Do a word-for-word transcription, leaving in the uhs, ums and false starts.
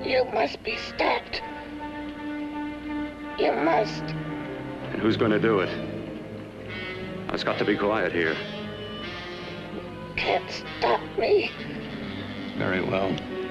You must be stopped. You must. And who's going to do it? It's got to be quiet here. Can't stop me. Very well.